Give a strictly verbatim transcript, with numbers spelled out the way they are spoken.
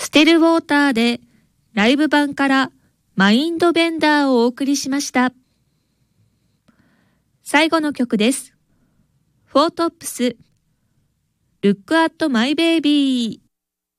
ステルウォーターでライブ版からマインドベンダーをお送りしました。最後の曲です。フォートップス、Look at My Baby。